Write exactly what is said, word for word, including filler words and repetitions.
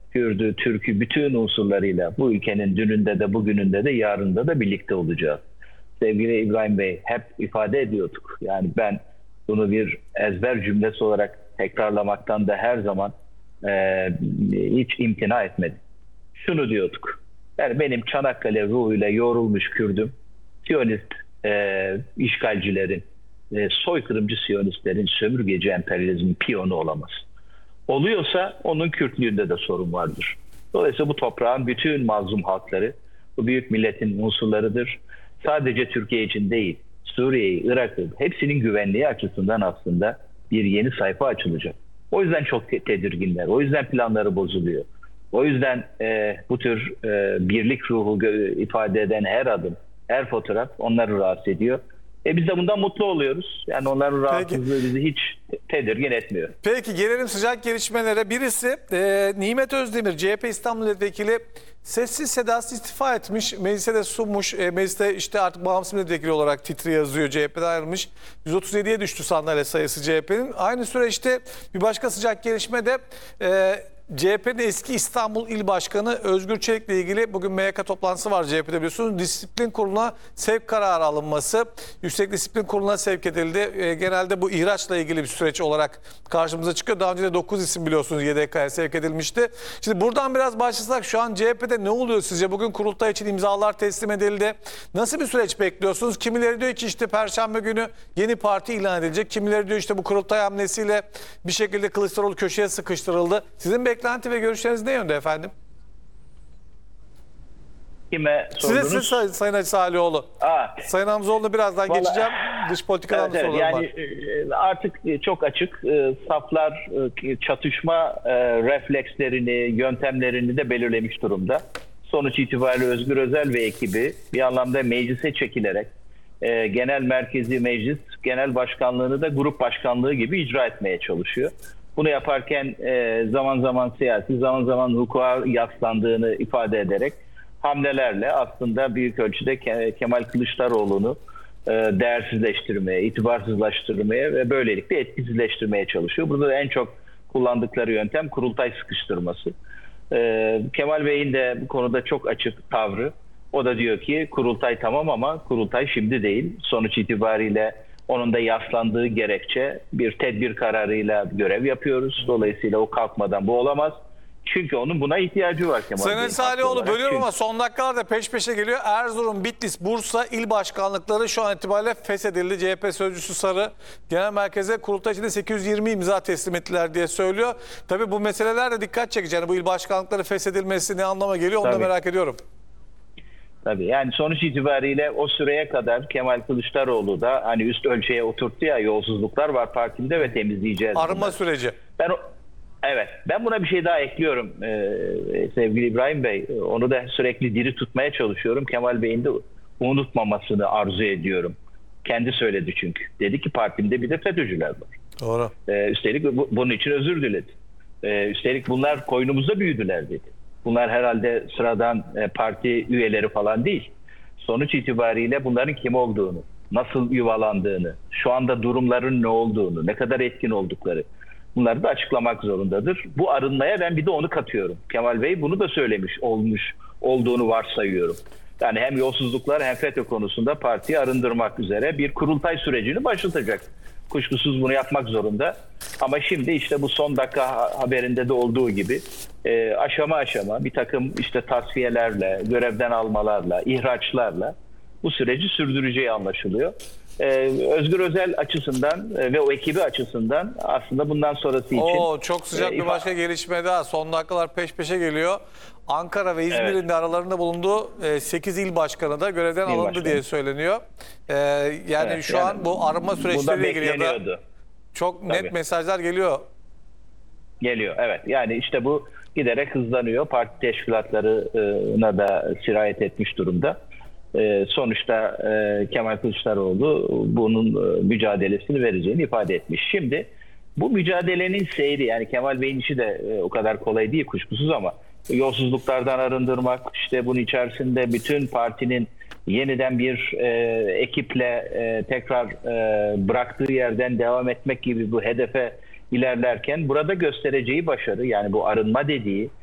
Kürdü, Türk'ü bütün unsurlarıyla bu ülkenin dününde de bugününde de yarında da birlikte olacağız. Sevgili İbrahim Bey, hep ifade ediyorduk. Yani ben bunu bir ezber cümlesi olarak tekrarlamaktan da her zaman e, hiç imtina etmedim. Şunu diyorduk. Yani benim Çanakkale ruhuyla yoğrulmuş Kürdüm, Siyonist e, işgalcilerin, e, soykırımcı Siyonistlerin sömürgeci emperyalizmin piyonu olamaz. Oluyorsa onun Kürtlüğünde de sorun vardır. Dolayısıyla bu toprağın bütün mazlum halkları, bu büyük milletin unsurlarıdır. Sadece Türkiye için değil, Suriye'yi, Irak'ı, hepsinin güvenliği açısından aslında bir yeni sayfa açılacak. O yüzden çok tedirginler, o yüzden planları bozuluyor. O yüzden e, bu tür e, birlik ruhu ifade eden her adım, her fotoğraf onları rahatsız ediyor. E biz de bundan mutlu oluyoruz. Yani onların rahatsızlığı Peki. bizi hiç tedirgin etmiyor. Peki gelelim sıcak gelişmelere. Birisi e, Nimet Özdemir, C H P İstanbul Milletvekili sessiz sedasız istifa etmiş. Meclise de sunmuş. E, mecliste işte artık bağımsız milletvekili olarak titri yazıyor. C H P'den ayrılmış. yüz otuz yediye düştü sandalye sayısı C H P'nin. Aynı süreçte bir başka sıcak gelişme de e, C H P'nin eski İstanbul İl Başkanı Özgür Çelik'le ilgili bugün M Y K toplantısı var C H P'de biliyorsunuz. Disiplin Kurulu'na sevk kararı alınması. Yüksek Disiplin Kurulu'na sevk edildi. E, genelde bu ihraçla ilgili bir süreç olarak karşımıza çıkıyor. Daha önce de dokuz isim biliyorsunuz Y D K'ya sevk edilmişti. Şimdi buradan biraz başlasak şu an C H P'de ne oluyor sizce? Bugün kurultay için imzalar teslim edildi. Nasıl bir süreç bekliyorsunuz? Kimileri diyor ki işte Perşembe günü yeni parti ilan edilecek. Kimileri diyor işte bu kurultay hamlesiyle bir şekilde Kılıçdaroğlu köşeye sıkıştırıldı. Sizin beklenti ve görüşleriniz ne yönde efendim? Kime sordunuz? Size siz Sayın Hacı Salihoğlu. Aa, Sayın Hamzoğlu'na birazdan vallahi, geçeceğim. Dış politikadan evet, evet, sorularım yani var. Artık çok açık saflar çatışma reflekslerini, yöntemlerini de belirlemiş durumda. Sonuç itibariyle Özgür Özel ve ekibi bir anlamda meclise çekilerek genel merkezi meclis, genel başkanlığını da grup başkanlığı gibi icra etmeye çalışıyor. Bunu yaparken zaman zaman siyasi, zaman zaman hukuka yaslandığını ifade ederek hamlelerle aslında büyük ölçüde Kemal Kılıçdaroğlu'nu değersizleştirmeye, itibarsızlaştırmaya ve böylelikle etkisizleştirmeye çalışıyor. Burada da en çok kullandıkları yöntem kurultay sıkıştırması. Kemal Bey'in de bu konuda çok açık tavrı. O da diyor ki kurultay tamam ama kurultay şimdi değil. Sonuç itibariyle onun da yaslandığı gerekçe bir tedbir kararıyla görev yapıyoruz. Dolayısıyla o kalkmadan bu olamaz. Çünkü onun buna ihtiyacı var Kemal Bey. Sayın Salihoğlu bölüyorum ama son dakikalarda peş peşe geliyor. Erzurum, Bitlis, Bursa il başkanlıkları şu an itibariyle feshedildi. C H P Sözcüsü Sarı genel merkeze kurultay içinde sekiz yüz yirmi imza teslim ettiler diye söylüyor. Tabii bu meseleler de dikkat çekici. Yani bu il başkanlıkları feshedilmesi ne anlama geliyor onu Tabii. da merak ediyorum. Tabii yani sonuç itibariyle o süreye kadar Kemal Kılıçdaroğlu da hani üst ölçüye oturttu ya, yolsuzluklar var partimde ve temizleyeceğiz. Arınma bunları. süreci. Ben o, evet ben buna bir şey daha ekliyorum ee, sevgili İbrahim Bey. Onu da sürekli diri tutmaya çalışıyorum. Kemal Bey'in de unutmamasını arzu ediyorum. Kendi söyledi çünkü. Dedi ki partimde bir de FETÖ'cüler var. Doğru. Ee, üstelik bu, bunun için özür diledi. Ee, üstelik bunlar koynumuzda büyüdüler dedi. Bunlar herhalde sıradan e, parti üyeleri falan değil. Sonuç itibariyle bunların kim olduğunu, nasıl yuvalandığını, şu anda durumların ne olduğunu, ne kadar etkin oldukları bunları da açıklamak zorundadır. Bu arınmaya ben bir de onu katıyorum. Kemal Bey bunu da söylemiş olmuş olduğunu varsayıyorum. Yani hem yolsuzluklar hem FETÖ konusunda partiyi arındırmak üzere bir kurultay sürecini başlatacak. Kuşkusuz bunu yapmak zorunda. Ama şimdi işte bu son dakika haberinde de olduğu gibi e, aşama aşama bir takım işte tasfiyelerle, görevden almalarla, ihraçlarla bu süreci sürdüreceği anlaşılıyor. Ee, Özgür Özel açısından e, ve o ekibi açısından aslında bundan sonrası için... Oo, çok sıcak e, bir başka gelişme daha. Son dakikalar peş peşe geliyor. Ankara ve İzmir'in evet. de aralarında bulunduğu e, sekiz il başkanı da görevden il alındı başkanı. diye söyleniyor. E, yani evet, şu yani, an bu arınma süreçleriyle ilgili ya da çok net Tabii. mesajlar geliyor. Geliyor evet. Yani işte bu giderek hızlanıyor. Parti teşkilatlarına da sirayet etmiş durumda. Ee, sonuçta e, Kemal Kılıçdaroğlu bunun e, mücadelesini vereceğini ifade etmiş. Şimdi bu mücadelenin seyri, yani Kemal Bey'in işi de e, o kadar kolay değil kuşkusuz ama yolsuzluklardan arındırmak, işte bunun içerisinde bütün partinin yeniden bir e, ekiple e, tekrar e, bıraktığı yerden devam etmek gibi bu hedefe ilerlerken burada göstereceği başarı, yani bu arınma dediği